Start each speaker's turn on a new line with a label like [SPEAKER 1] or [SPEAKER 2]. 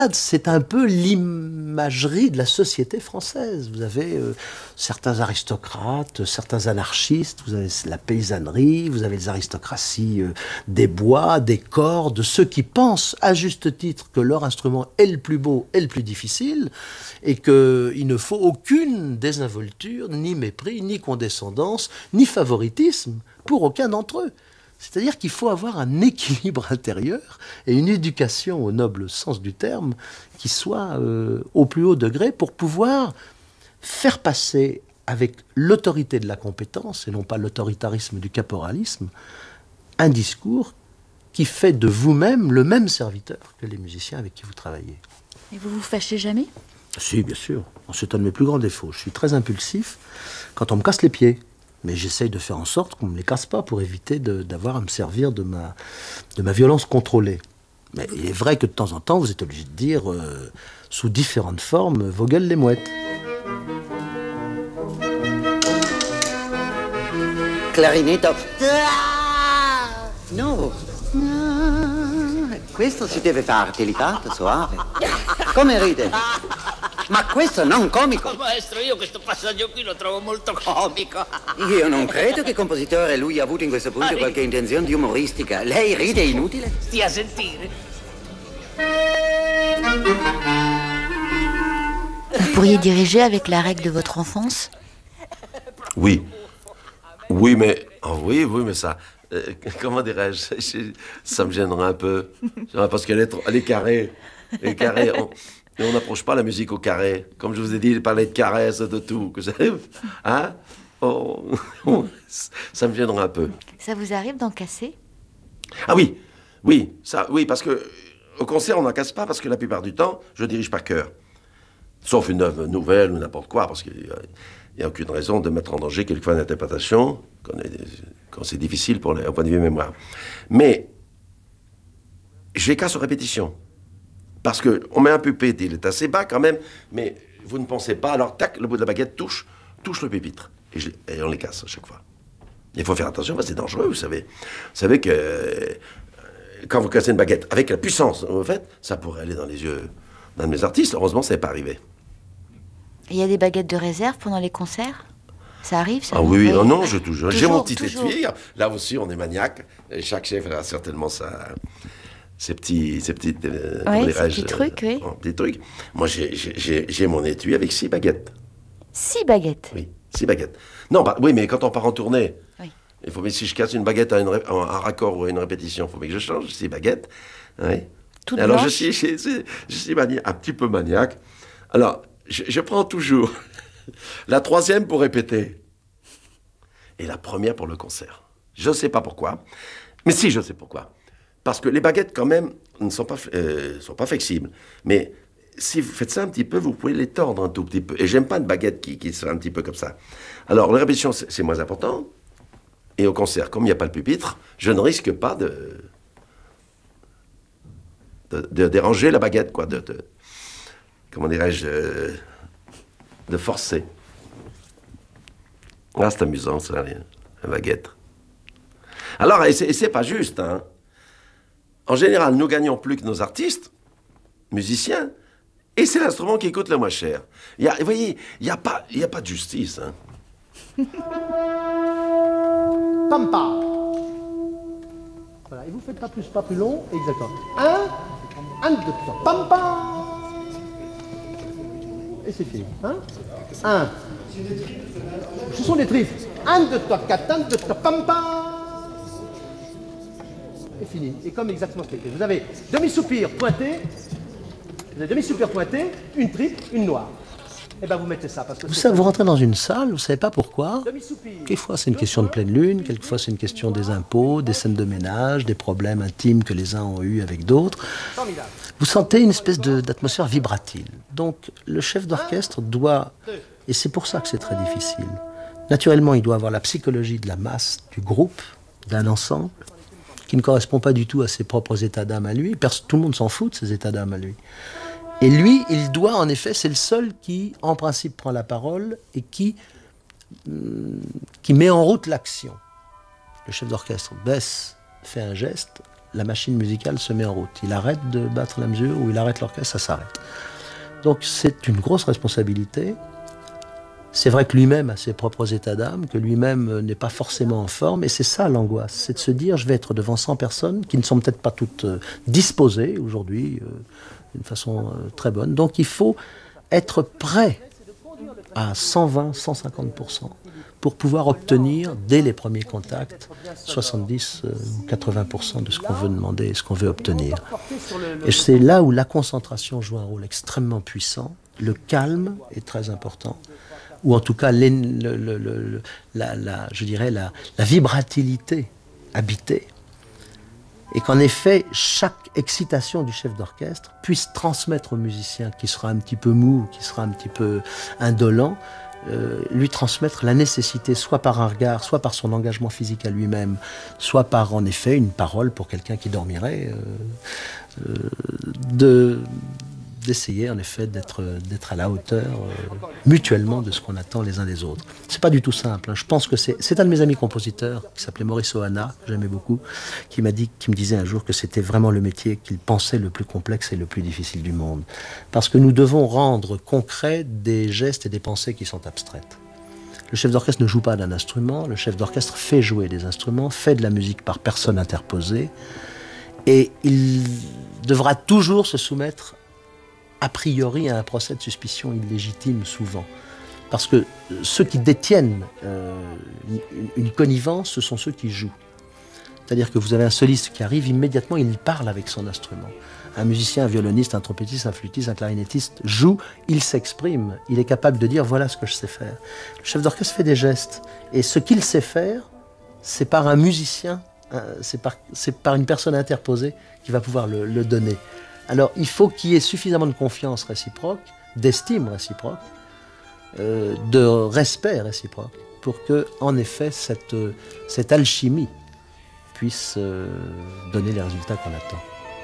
[SPEAKER 1] C'est un peu l'imagerie de la société française. Vous avez certains aristocrates, certains anarchistes, vous avez la paysannerie, vous avez les aristocraties des bois, des cordes, ceux qui pensent à juste titre que leur instrument est le plus beau et le plus difficile, et qu'il ne faut aucune désinvolture, ni mépris, ni condescendance, ni favoritisme pour aucun d'entre eux. C'est-à-dire qu'il faut avoir un équilibre intérieur et une éducation au noble sens du terme qui soit au plus haut degré pour pouvoir faire passer avec l'autorité de la compétence et non pas l'autoritarisme du caporalisme un discours qui fait de vous-même le même serviteur que les musiciens avec qui vous travaillez.
[SPEAKER 2] Et vous vous fâchez jamais ?
[SPEAKER 1] Si, bien sûr. C'est un de mes plus grands défauts. Je suis très impulsif quand on me casse les pieds. Mais j'essaye de faire en sorte qu'on ne me les casse pas pour éviter d'avoir à me servir de ma violence contrôlée. Mais il est vrai que de temps en temps, vous êtes obligé de dire, sous différentes formes, vos gueules les mouettes.
[SPEAKER 3] Clarinetto. No. Questo si deve fare delicato, soave. Come ride? Ma questo non comico.
[SPEAKER 4] Maestro, io questo passaggio qui lo trovo molto comico.
[SPEAKER 3] Io non credo che il compositore lui ha avuto in questo punto qualche intenzione di umoristica. Lei ride inutile?
[SPEAKER 4] Stia a sentire.
[SPEAKER 2] Vous pourriez diriger avec la règle de votre enfance ?
[SPEAKER 5] Oui. Oui, mais... Oh, oui, mais ça... comment dirais-je, ça me gênerait un peu. Parce qu'elle est carrée. Elle est carrée. On n'approche pas la musique au carré. Comme je vous ai dit, il parlait de caresses, de tout. Hein? Ça me gênerait un peu.
[SPEAKER 2] Ça vous arrive d'en casser ?
[SPEAKER 5] Ah oui, parce que au concert, on n'en casse pas, parce que la plupart du temps, je dirige par cœur. Sauf une œuvre nouvelle ou n'importe quoi, parce qu'il n'y a aucune raison de mettre en danger quelquefois une interprétation quand c'est difficile au point de vue mémoire. Mais je les casse aux répétitions. Parce qu'on met un pupitre, il est assez bas quand même, mais vous ne pensez pas, alors tac, le bout de la baguette touche le pupitre. Et on les casse à chaque fois. Il faut faire attention, parce que c'est dangereux, vous savez. Vous savez que quand vous cassez une baguette avec la puissance que vous faites, ça pourrait aller dans les yeux d'un de mes artistes. Heureusement, ça n'est pas arrivé.
[SPEAKER 2] Il y a des baguettes de réserve pendant les concerts ? Ça arrive, ça ?
[SPEAKER 5] Ah oui, non, j'ai mon petit étui. Là aussi, on est maniaque. Et chaque chef a certainement ses petits
[SPEAKER 2] trucs, oui.
[SPEAKER 5] Petits trucs. Moi, j'ai mon étui avec 6 baguettes.
[SPEAKER 2] 6 baguettes ?
[SPEAKER 5] Oui, 6 baguettes. Non, oui, mais quand on part en tournée,
[SPEAKER 2] oui.
[SPEAKER 5] Mais si je casse une baguette à un raccord ou à une répétition, il faut bien que je change 6 baguettes. Oui. Alors, je suis un petit peu maniaque. Alors, je prends toujours la 3e pour répéter et la 1re pour le concert. Je ne sais pas pourquoi, mais si, je sais pourquoi. Parce que les baguettes, quand même, ne sont pas flexibles. Mais si vous faites ça un petit peu, vous pouvez les tordre un tout petit peu. Et j'aime pas une baguette qui soit un petit peu comme ça. Alors, la répétition, c'est moins important. Et au concert, comme il n'y a pas le pupitre, je ne risque pas de déranger la baguette, quoi. Comment dirais-je, de forcer. Ah, c'est amusant, ça, la baguette. Alors, et c'est pas juste, hein. En général, nous gagnons plus que nos artistes, musiciens, et c'est l'instrument qui coûte le moins cher. Vous voyez, il n'y a pas de justice, hein.
[SPEAKER 1] Pampa. Voilà, et vous faites pas plus long, exactement. 1, 2, 3, pampa. Et c'est fini. 1. Ce sont des triples. 1, 2, 3, 4, 1, 2, 3, pampa. Et fini. Et comme exactement ce que vous avez demi-soupir pointé, une triple, une noire. Et bien vous mettez ça. Parce que vous rentrez dans une salle, vous ne savez pas pourquoi. Quelquefois c'est une question de pleine lune, quelquefois c'est une question des impôts, des scènes de ménage, des problèmes intimes que les uns ont eus avec d'autres. Vous sentez une espèce d'atmosphère vibratile. Donc le chef d'orchestre doit, et c'est pour ça que c'est très difficile, naturellement il doit avoir la psychologie de la masse, du groupe, d'un ensemble, qui ne correspond pas du tout à ses propres états d'âme à lui. Tout le monde s'en fout de ses états d'âme à lui. Et lui, il doit, en effet, c'est le seul qui, en principe, prend la parole et qui met en route l'action. Le chef d'orchestre baisse, fait un geste, la machine musicale se met en route. Il arrête de battre la mesure ou il arrête l'orchestre, ça s'arrête. Donc c'est une grosse responsabilité. C'est vrai que lui-même a ses propres états d'âme, que lui-même n'est pas forcément en forme, et c'est ça l'angoisse, c'est de se dire je vais être devant 100 personnes qui ne sont peut-être pas toutes disposées aujourd'hui d'une façon très bonne. Donc il faut être prêt à 120, 150% pour pouvoir obtenir, dès les premiers contacts, 70 ou 80% de ce qu'on veut demander et ce qu'on veut obtenir. Et c'est là où la concentration joue un rôle extrêmement puissant. Le calme est très important, ou en tout cas je dirais la vibratilité habitée. Et qu'en effet, chaque excitation du chef d'orchestre puisse transmettre au musicien qui sera un petit peu mou, qui sera un petit peu indolent, lui transmettre la nécessité, soit par un regard, soit par son engagement physique à lui-même, soit par en effet une parole pour quelqu'un qui dormirait, d'essayer en effet d'être à la hauteur mutuellement de ce qu'on attend les uns des autres. C'est pas du tout simple, hein. Je pense que c'est un de mes amis compositeurs qui s'appelait Maurice Ohana, que j'aimais beaucoup, qui me disait un jour que c'était vraiment le métier qu'il pensait le plus complexe et le plus difficile du monde. Parce que nous devons rendre concrets des gestes et des pensées qui sont abstraites. Le chef d'orchestre ne joue pas d'un instrument, le chef d'orchestre fait jouer des instruments, fait de la musique par personne interposée, et il devra toujours se soumettre a priori à un procès de suspicion illégitime souvent. Parce que ceux qui détiennent une connivence, ce sont ceux qui jouent. C'est-à-dire que vous avez un soliste qui arrive, immédiatement il parle avec son instrument. Un musicien, un violoniste, un trompettiste, un flûtiste, un clarinettiste joue, il s'exprime, il est capable de dire voilà ce que je sais faire. Le chef d'orchestre fait des gestes, et ce qu'il sait faire, c'est par un musicien, c'est par une personne interposée qui va pouvoir le donner. Alors, il faut qu'il y ait suffisamment de confiance réciproque, d'estime réciproque, de respect réciproque, pour que, en effet, cette alchimie puisse donner les résultats qu'on attend.